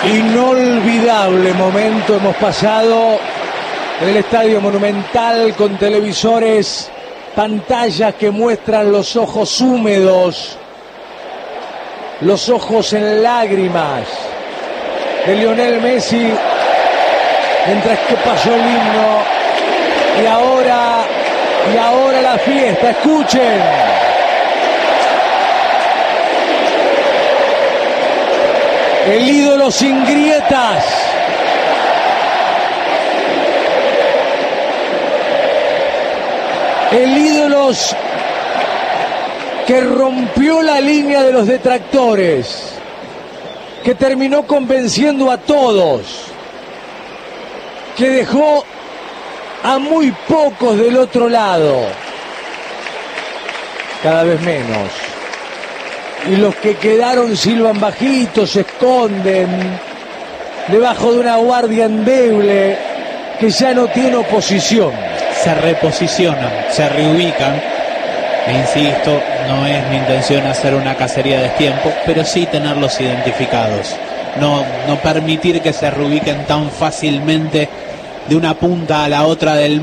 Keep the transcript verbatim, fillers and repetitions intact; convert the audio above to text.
Inolvidable momento hemos pasado en el Estadio Monumental con televisores, pantallas que muestran los ojos húmedos, los ojos en lágrimas de Lionel Messi mientras que pasó el himno y ahora, y ahora la fiesta. Escuchen. El ídolo sin grietas. El ídolo que rompió la línea de los detractores, que terminó convenciendo a todos, que dejó a muy pocos del otro lado, cada vez menos. Y los que quedaron silban bajito, se esconden debajo de una guardia endeble que ya no tiene oposición. Se reposicionan, se reubican. E insisto, no es mi intención hacer una cacería de tiempo, pero sí tenerlos identificados. No, no permitir que se reubiquen tan fácilmente de una punta a la otra del